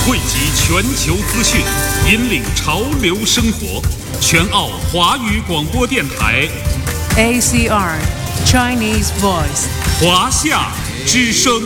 汇集全球资讯，引领潮流生活。全澳华语广播电台 ACR Chinese Voice 华夏之声。